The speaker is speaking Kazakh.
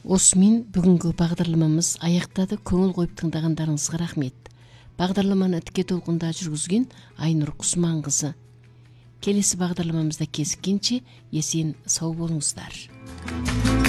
Осымен бүгінгі бағдарламамыз аяқтады. Көңіл қойып тыңдағандарыңызға рахмет. Бағдарламаны тіке толқында жүргізген Айнұр Құсманқызы. Келесі бағдарламамызда кезіккенше есен сау болыңыздар.